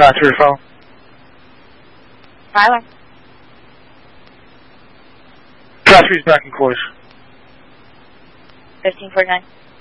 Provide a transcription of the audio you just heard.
Transfer your phone. Tyler. Transfer is back in course. 1549.